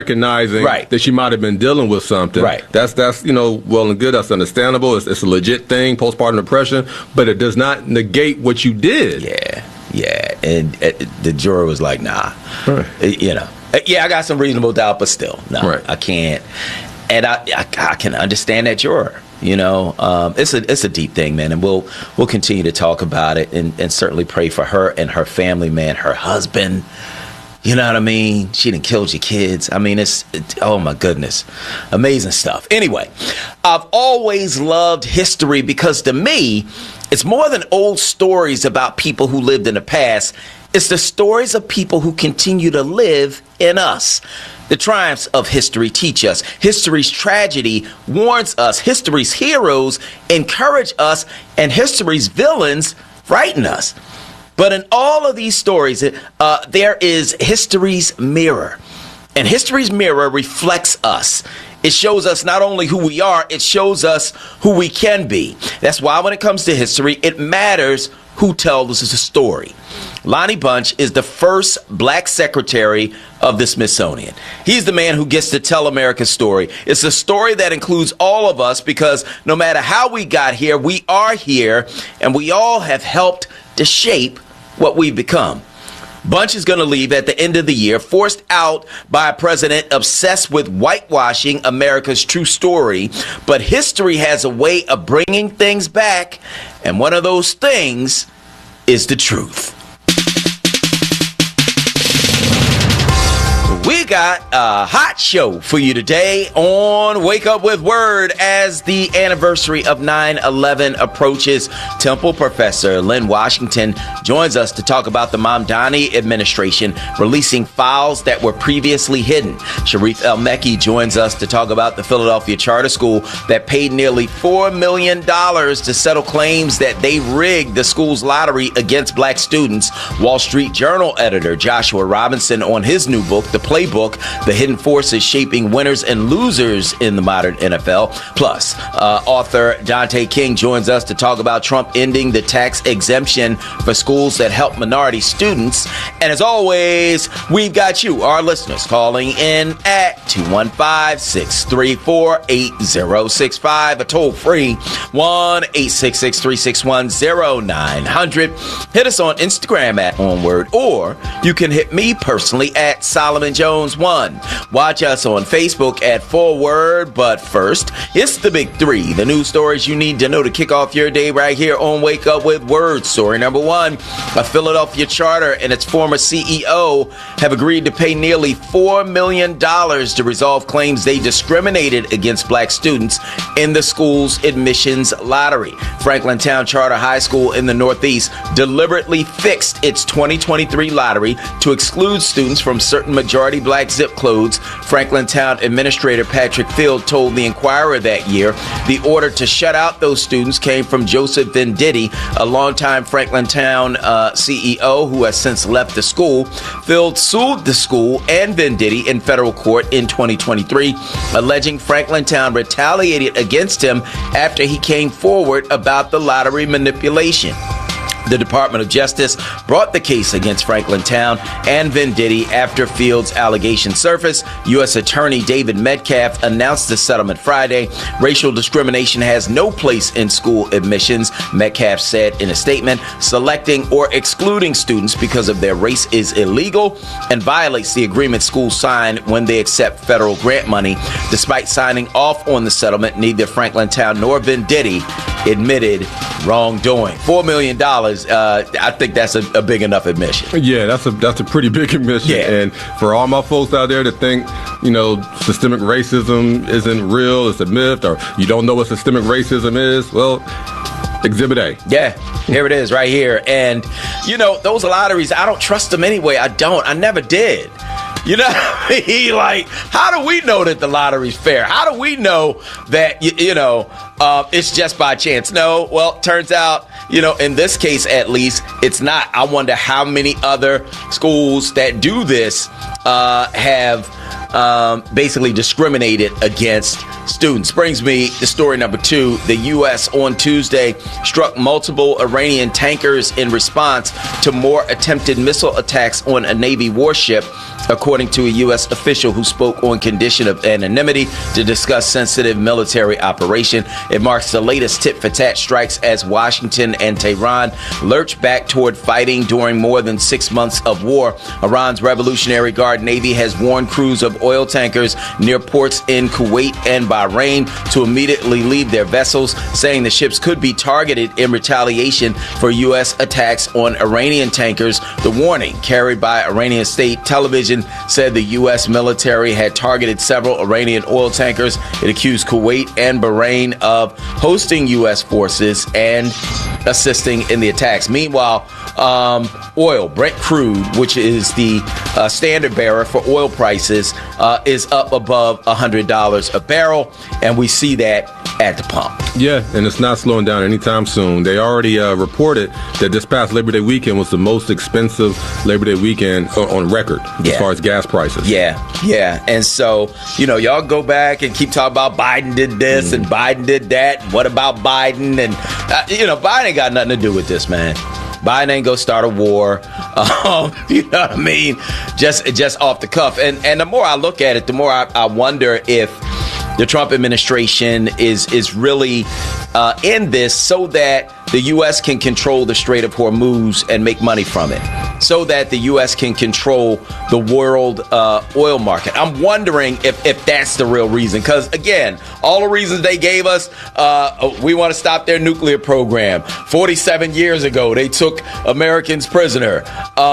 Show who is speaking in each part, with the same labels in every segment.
Speaker 1: recognizing that she might have been dealing with something.
Speaker 2: Right.
Speaker 1: That's well and good. That's understandable. It's a legit thing, postpartum depression, but it does not negate what you did.
Speaker 2: Yeah. And the juror was like, nah.
Speaker 1: Right.
Speaker 2: I got some reasonable doubt, but still, no,
Speaker 1: right.
Speaker 2: I can't. And I can understand that juror. It's a deep thing, man, and we'll continue to talk about it and certainly pray for her and her family, man, her husband. You know what I mean? She done killed your kids. I mean, it's oh my goodness, amazing stuff. Anyway, I've always loved history because to me, it's more than old stories about people who lived in the past. It's the stories of people who continue to live in us. The triumphs of history teach us. History's tragedy warns us. History's heroes encourage us. And history's villains frighten us. But in all of these stories, there is history's mirror. And history's mirror reflects us. It shows us not only who we are, it shows us who we can be. That's why when it comes to history, it matters who tells us the story. Lonnie Bunch is the first black secretary of the Smithsonian. He's the man who gets to tell America's story. It's a story that includes all of us because no matter how we got here, we are here, and we all have helped to shape what we've become. Bunch is going to leave at the end of the year, forced out by a president obsessed with whitewashing America's true story. But history has a way of bringing things back, and one of those things is the truth. We got a hot show for you today on Wake Up With Word as the anniversary of 9/11 approaches. Temple professor Lynn Washington joins us to talk about the Mamdani administration releasing files that were previously hidden. Sharif El-Mekki joins us to talk about the Philadelphia charter school that paid nearly $4 million to settle claims that they rigged the school's lottery against black students. Wall Street Journal editor Joshua Robinson on his new book, The Playbook, The Hidden Forces Shaping Winners and Losers in the Modern NFL. Plus, author Dante King joins us to talk about Trump ending the tax exemption for schools that help minority students. And as always, we've got you, our listeners, calling in at 215-634-8065, a toll-free 1-866-361-0900. Hit us on Instagram at Onward, or you can hit me personally at Solomon Jones 1. Watch us on Facebook at Forward. But first, it's the big three, the news stories you need to know to kick off your day right here on Wake Up With Word. Story number one, a Philadelphia charter and its former CEO have agreed to pay nearly $4 million to resolve claims they discriminated against black students in the school's admissions lottery. Franklintown Charter High School in the Northeast deliberately fixed its 2023 lottery to exclude students from certain majority black zip codes. Franklintown Administrator Patrick Field told the Inquirer that year the order to shut out those students came from Joseph Venditti, a longtime Franklintown CEO who has since left the school. Field sued the school and Venditti in federal court in 2023, alleging Franklintown retaliated against him after he came forward about the lottery manipulation. The Department of Justice brought the case against Franklintown and Venditti after Field's allegations surfaced. U.S. Attorney David Metcalf announced the settlement Friday. Racial discrimination has no place in school admissions, Metcalf said in a statement. Selecting or excluding students because of their race is illegal and violates the agreement schools sign when they accept federal grant money. Despite signing off on the settlement, neither Franklintown nor Venditti admitted wrongdoing. $4 million. I think that's a big enough admission.
Speaker 1: Yeah, that's a pretty big admission.
Speaker 2: Yeah.
Speaker 1: And for all my folks out there that think, systemic racism isn't real, it's a myth, or you don't know what systemic racism is, well, Exhibit A.
Speaker 2: Yeah, here it is right here. And, those lotteries, I don't trust them anyway. I never did. You know what I mean? Like, how do we know that the lottery's fair? How do we know that, it's just by chance? No, well, turns out, in this case at least, it's not. I wonder how many other schools that do this have basically discriminated against students. Brings me to story number two. The U.S. on Tuesday struck multiple Iranian tankers in response to more attempted missile attacks on a Navy warship. according to a U.S. official who spoke on condition of anonymity to discuss sensitive military operation. It marks the latest tit-for-tat strikes as Washington and Tehran lurch back toward fighting during more than 6 months of war. Iran's Revolutionary Guard Navy has warned crews of oil tankers near ports in Kuwait and Bahrain to immediately leave their vessels, saying the ships could be targeted in retaliation for U.S. attacks on Iranian tankers. The warning, carried by Iranian state television, said the U.S. military had targeted several Iranian oil tankers. It accused Kuwait and Bahrain of hosting U.S. forces and assisting in the attacks. Meanwhile, oil, Brent crude, which is the standard bearer for oil prices, is up above $100 a barrel, and we see that at the pump.
Speaker 1: Yeah, and it's not slowing down anytime soon. They already reported that this past Labor Day weekend was the most expensive Labor Day weekend on record as far as gas prices.
Speaker 2: Yeah. And so, y'all go back and keep talking about Biden did this and Biden did that. What about Biden? And, Biden ain't got nothing to do with this, man. Biden ain't gonna start a war. You know what I mean? Just off the cuff. And the more I look at it, the more I wonder if the Trump administration is really in this so that the U.S. can control the Strait of Hormuz and make money from it, so that the U.S. can control the world oil market. I'm wondering if that's the real reason. Because, again, all the reasons they gave us, we want to stop their nuclear program. 47 years ago, they took Americans prisoner.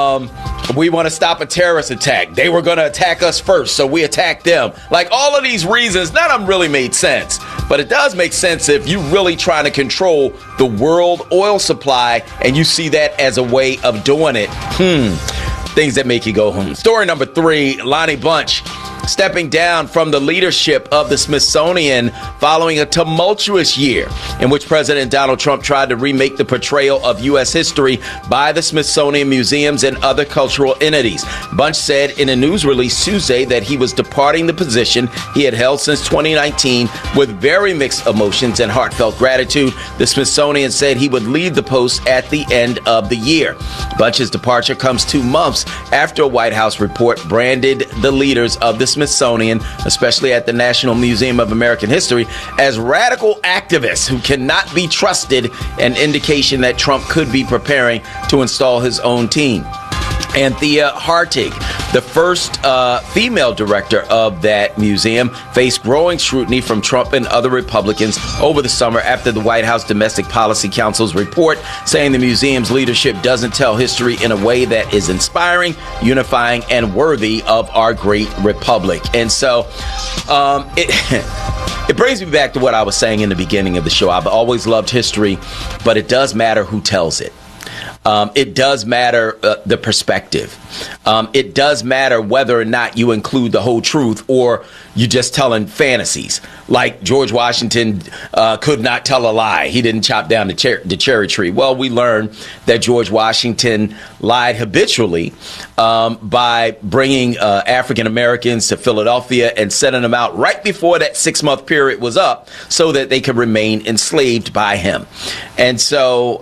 Speaker 2: We want to stop a terrorist attack. They were going to attack us first, so we attacked them. Like, all of these reasons, none of them really made sense. But it does make sense if you really trying to control the world oil supply and you see that as a way of doing it. Things that make you go, Story number 3, Lonnie Bunch stepping down from the leadership of the Smithsonian following a tumultuous year in which President Donald Trump tried to remake the portrayal of U.S. history by the Smithsonian museums and other cultural entities. Bunch said in a news release Tuesday that he was departing the position he had held since 2019 with very mixed emotions and heartfelt gratitude. The Smithsonian said he would leave the post at the end of the year. Bunch's departure comes 2 months after a White House report branded the leaders of the Smithsonian, especially at the National Museum of American History, as radical activists who cannot be trusted, an indication that Trump could be preparing to install his own team. Anthea Hartig, the first female director of that museum, faced growing scrutiny from Trump and other Republicans over the summer after the White House Domestic Policy Council's report saying the museum's leadership doesn't tell history in a way that is inspiring, unifying, and worthy of our great republic. And so it brings me back to what I was saying in the beginning of the show. I've always loved history, but it does matter who tells it. It does matter the perspective. It does matter whether or not you include the whole truth or you just telling fantasies. Like George Washington could not tell a lie. He didn't chop down the cherry tree. Well, we learned that George Washington lied habitually by bringing African Americans to Philadelphia and sending them out right before that 6-month period was up so that they could remain enslaved by him. And so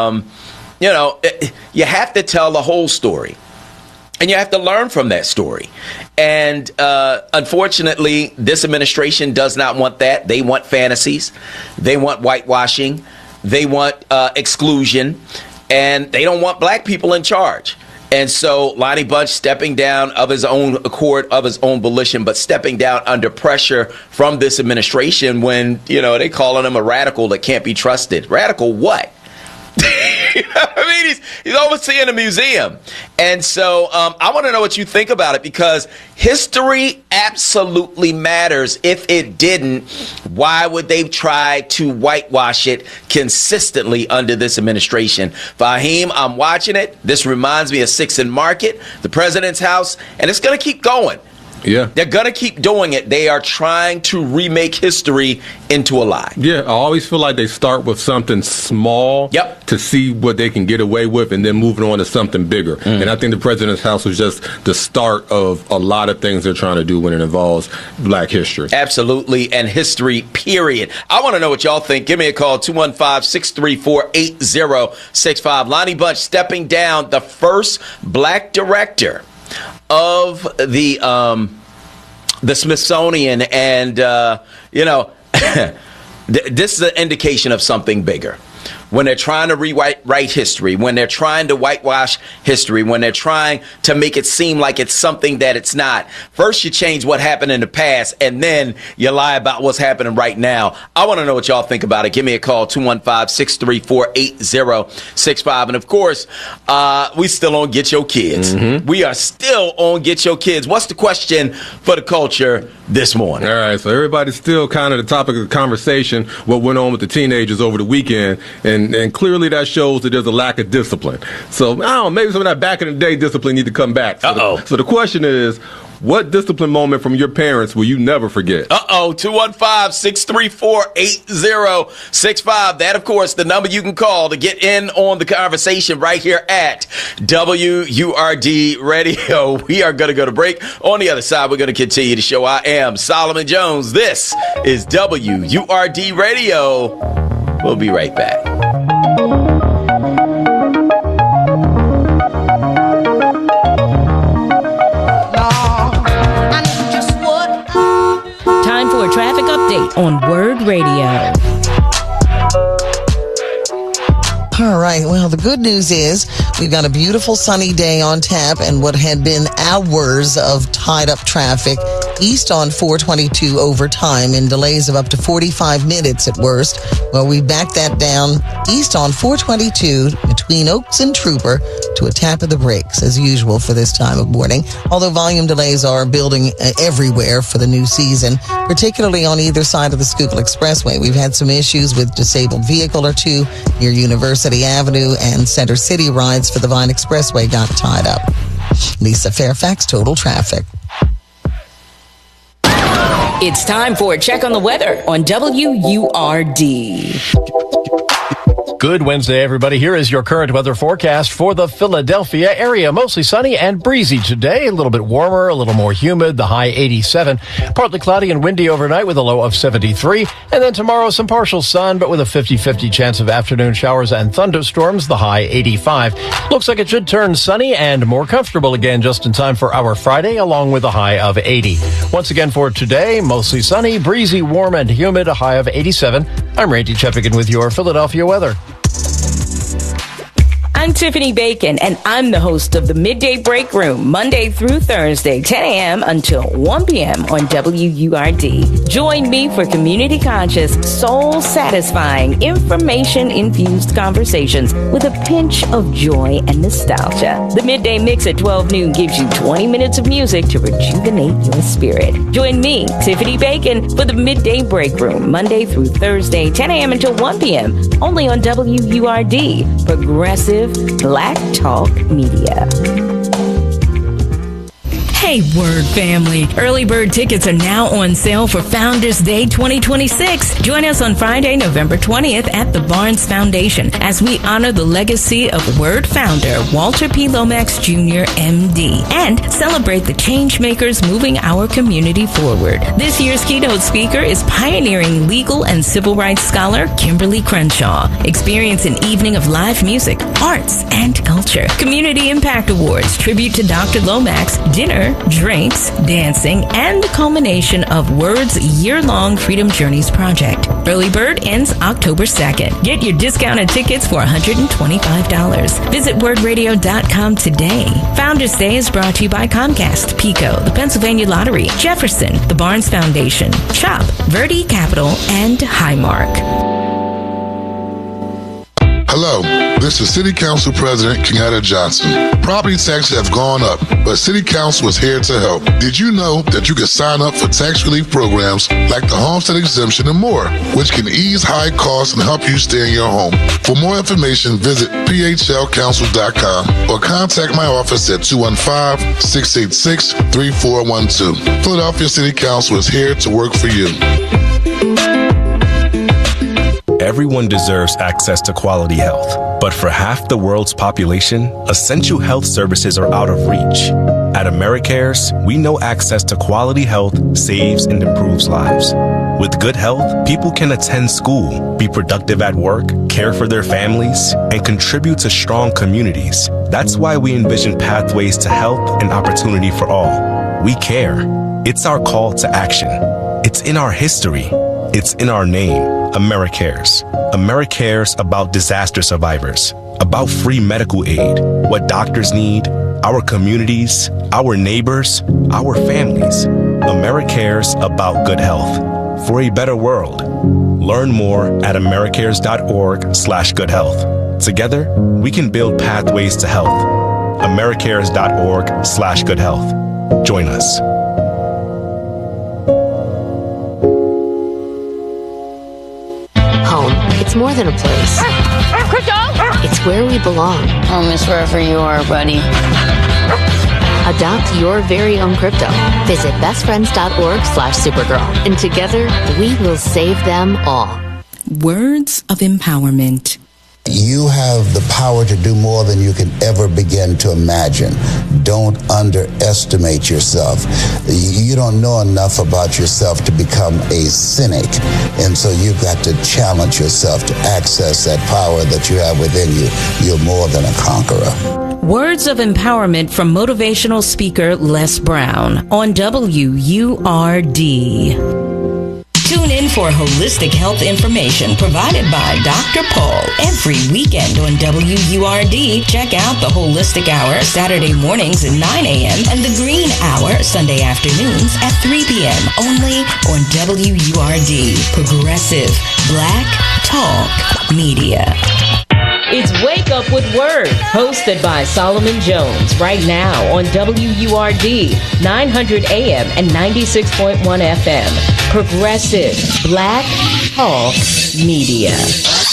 Speaker 2: you have to tell the whole story, and you have to learn from that story. And unfortunately, this administration does not want that. They want fantasies. They want whitewashing. They want exclusion. And they don't want black people in charge. And so Lonnie Bunch stepping down of his own accord, of his own volition, but stepping down under pressure from this administration when, they calling him a radical that can't be trusted. Radical what? I mean, he's overseeing a museum. And so I want to know what you think about it, because history absolutely matters. If it didn't, why would they try to whitewash it consistently under this administration? Fahim, I'm watching it. This reminds me of 6th and Market, the president's house, and it's going to keep going.
Speaker 1: Yeah.
Speaker 2: They're going to keep doing it. They are trying to remake history into a lie.
Speaker 1: Yeah, I always feel like they start with something small to see what they can get away with and then moving on to something bigger. And I think the president's house was just the start of a lot of things they're trying to do when it involves black history.
Speaker 2: Absolutely, and history, period. I want to know what y'all think. Give me a call, 215-634-8065. Lonnie Bunch stepping down, the first black director of the Smithsonian, and this is an indication of something bigger. When they're trying to rewrite history, when they're trying to whitewash history, when they're trying to make it seem like it's something that it's not. First, you change what happened in the past, and then you lie about what's happening right now. I want to know what y'all think about it. Give me a call, 215-634-8065. And, of course, we still on Get Your Kids. Mm-hmm. We are still on Get Your Kids. What's the question for the culture this morning?
Speaker 1: All right, so everybody's still kind of the topic of the conversation, what went on with the teenagers over the weekend, and clearly that shows that there's a lack of discipline. So, I don't know, maybe some of that back in the day discipline need to come back. So the question is, what discipline moment from your parents will you never forget?
Speaker 2: 215-634-8065. That, of course, the number you can call to get in on the conversation right here at WURD Radio. We are going to go to break. On the other side, we're going to continue the show. I am Solomon Jones. This is WURD Radio. We'll be right back.
Speaker 3: Time for a traffic update on Word Radio.
Speaker 4: All right. Well, the good news is we've got a beautiful sunny day on tap, and what had been hours of tied up traffic east on 422 over time in delays of up to 45 minutes at worst. Well, we backed that down east on 422 between Oaks and Trooper to a tap of the brakes as usual for this time of morning. Although volume delays are building everywhere for the new season, particularly on either side of the Schuylkill Expressway. We've had some issues with disabled vehicle or two near University Avenue, and Center City rides for the Vine Expressway got tied up. Lisa Fairfax, Total Traffic.
Speaker 3: It's time for a check on the weather on WURD.
Speaker 5: Good Wednesday, everybody. Here is your current weather forecast for the Philadelphia area. Mostly sunny and breezy today. A little bit warmer, a little more humid, the high 87. Partly cloudy and windy overnight with a low of 73. And then tomorrow, some partial sun, but with a 50-50 chance of afternoon showers and thunderstorms, the high 85. Looks like it should turn sunny and more comfortable again just in time for our Friday, along with a high of 80. Once again for today, mostly sunny, breezy, warm, and humid, a high of 87. I'm Randy Cheppigan with your Philadelphia weather.
Speaker 3: I'm Tiffany Bacon, and I'm the host of the Midday Break Room, Monday through Thursday, 10 a.m. until 1 p.m. on WURD. Join me for community-conscious, soul-satisfying, information-infused conversations with a pinch of joy and nostalgia. The Midday Mix at 12 noon gives you 20 minutes of music to rejuvenate your spirit. Join me, Tiffany Bacon, for the Midday Break Room, Monday through Thursday, 10 a.m. until 1 p.m., only on WURD, Progressive Black Talk Media. Hey, Word family. Early bird tickets are now on sale for Founders Day 2026. Join us on Friday, November 20th at the Barnes Foundation as we honor the legacy of Word founder Walter P. Lomax Jr., MD, and celebrate the change makers moving our community forward. This year's keynote speaker is pioneering legal and civil rights scholar Kimberly Crenshaw. Experience an evening of live music, arts, and culture. Community Impact Awards, tribute to Dr. Lomax, dinner, drinks, dancing, and the culmination of Word's year-long Freedom Journeys project. Early bird ends October 2nd. Get your discounted tickets for $125. Visit wordradio.com today. Founders Day is brought to you by Comcast, PECO, the Pennsylvania Lottery, Jefferson, the Barnes Foundation, CHOP, Verde Capital, and Highmark.
Speaker 6: Hello, this is City Council President Kenyatta Johnson. Property taxes have gone up, but City Council is here to help. Did you know that you can sign up for tax relief programs like the homestead exemption and more, which can ease high costs and help you stay in your home? For more information, visit phlcouncil.com or contact my office at 215-686-3412. Philadelphia City Council is here to work for you.
Speaker 7: Everyone deserves access to quality health, but for half the world's population, essential health services are out of reach. At AmeriCares, we know access to quality health saves and improves lives. With good health, people can attend school, be productive at work, care for their families, and contribute to strong communities. That's why we envision pathways to health and opportunity for all. We care. It's our call to action. It's in our history. It's in our name. AmeriCares. AmeriCares about disaster survivors, about free medical aid, what doctors need, our communities, our neighbors, our families. AmeriCares about good health. For a better world. Learn more at americares.org/goodhealth. Together, we can build pathways to health. americares.org/goodhealth. Join us.
Speaker 8: Home. It's more than a place. It's where we belong.
Speaker 9: Home is wherever you are, buddy.
Speaker 8: Adopt your very own crypto. Visit bestfriends.org/Supergirl. And together, we will save them all.
Speaker 3: Words of empowerment.
Speaker 10: You have the power to do more than you can ever begin to imagine. Don't underestimate yourself. You don't know enough about yourself to become a cynic. And so you've got to challenge yourself to access that power that you have within you. You're more than a conqueror.
Speaker 3: Words of empowerment from motivational speaker Les Brown on WURD. Tune in for holistic health information provided by Dr. Paul every weekend on WURD. Check out the Holistic Hour Saturday mornings at 9 a.m. and the Green Hour Sunday afternoons at 3 p.m. only on WURD. Progressive Black Talk Media. It's Wake Up with Word, hosted by Solomon Jones, right now on WURD, 900 AM and 96.1 FM. Progressive Black Talk Media.